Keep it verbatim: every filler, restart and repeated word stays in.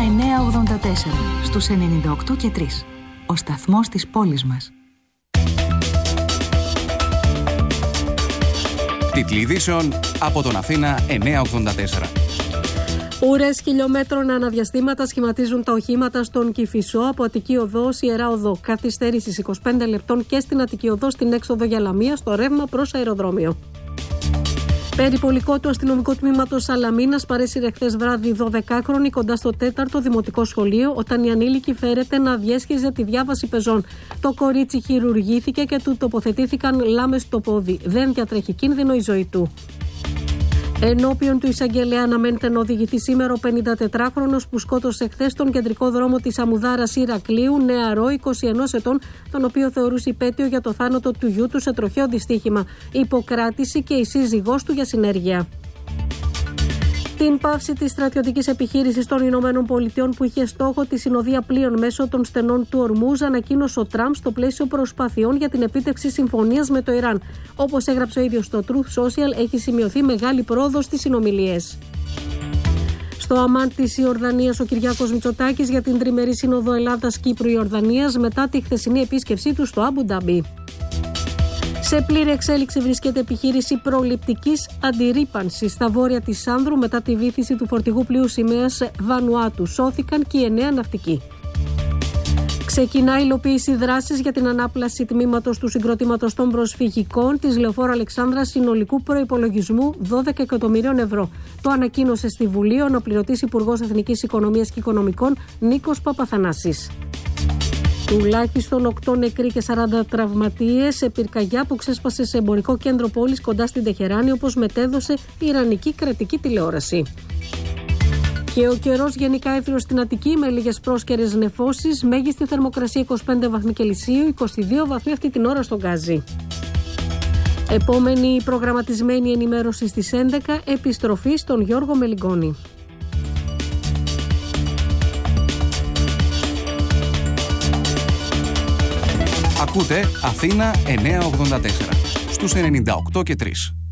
εννιακόσια ογδόντα τέσσερα στους ενενήντα οκτώ και τρία. Ο σταθμός της πόλης μας. Τίτλοι ειδήσεων από τον Αθήνα εννιακόσια ογδόντα τέσσερα. Ουρές χιλιόμετρων αναδιαστήματα σχηματίζουν τα οχήματα στον Κηφισό από Αττική Οδό ως Ιερά Οδό. Καθυστέρηση είκοσι πέντε λεπτών και στην Αττική Οδό στην έξοδο για Λαμία στο ρεύμα προς αεροδρόμιο. Περιπολικό του αστυνομικού τμήματος Σαλαμίνας παρέσυρε χθες βράδυ δωδεκάχρονη κοντά στο τέταρτο δημοτικό σχολείο, όταν η ανήλικη φέρεται να διέσχιζε τη διάβαση πεζών. Το κορίτσι χειρουργήθηκε και του τοποθετήθηκαν λάμες στο πόδι. Δεν διατρέχει κίνδυνο η ζωή του. Ενώπιον του εισαγγελέα αναμένεται να οδηγηθεί σήμερα ο πενηντατετράχρονος που σκότωσε χθες στον κεντρικό δρόμο της Αμουδάρας Ηρακλείου νεαρό είκοσι ενός ετών, τον οποίο θεωρούσε υπέτειο για το θάνατο του γιού του σε τροχαίο δυστύχημα. Υποκράτηση και η σύζυγός του για συνέργεια. Την πάυση της στρατιωτικής επιχείρησης των Ηνωμένων Πολιτειών που είχε στόχο τη συνοδεία πλοίων μέσω των στενών του Ορμούζ ανακοίνωσε ο Τραμπ στο πλαίσιο προσπαθειών για την επίτευξη συμφωνίας με το Ιράν. Όπως έγραψε ο ίδιος στο Truth Social, έχει σημειωθεί μεγάλη πρόοδος στις συνομιλίες. Στο Αμάν της Ιορδανίας, ο Κυριάκος Μητσοτάκης για την τριμερή σύνοδο Ελλάδας-Κύπρου-Ιορδανίας μετά τη χθεσινή επίσκεψή του στο Αμπου Νταμπί. Σε πλήρη εξέλιξη βρίσκεται επιχείρηση προληπτικής αντιρρύπανσης στα βόρεια της Σάνδρου μετά τη βύθιση του φορτηγού πλοίου σημαίας Βανουάτου. Σώθηκαν και οι εννέα ναυτικοί. Ξεκινά η υλοποίηση δράσης για την ανάπλαση τμήματος του συγκροτήματος των προσφυγικών της Λεωφόρου Αλεξάνδρας συνολικού προϋπολογισμού δώδεκα εκατομμυρίων ευρώ. Το ανακοίνωσε στη Βουλή ο αναπληρωτής Υπουργός Εθνικής Οικονομίας και Οικονομικών Νίκος Παπαθανάσης. Τουλάχιστον οκτώ νεκροί και σαράντα τραυματίες σε πυρκαγιά που ξέσπασε σε εμπορικό κέντρο πόλης κοντά στην Τεχεράνη, όπως μετέδωσε η Ιρανική κρατική τηλεόραση. Και ο καιρός γενικά έθριος στην Αττική με λίγες πρόσκαιρες νεφώσεις, μέγιστη θερμοκρασία είκοσι πέντε βαθμοί Κελσίου, είκοσι δύο βαθμοί αυτή την ώρα στον Γκάζι. Επόμενη προγραμματισμένη ενημέρωση στις έντεκα, επιστροφή στον Γιώργο Μελιγκόνη. Ακούτε Αθήνα εννιακόσια ογδόντα τέσσερα στους ενενήντα οκτώ και τρία.